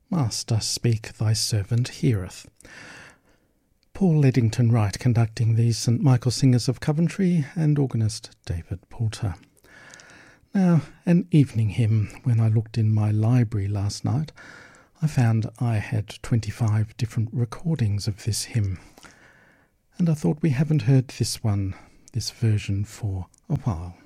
Master, speak, thy servant heareth. Paul Eddington Wright conducting the St Michael Singers of Coventry and organist David Poulter. Now, an evening hymn. When I looked in my library last night, I found I had 25 different recordings of this hymn. And I thought we haven't heard this version for a while.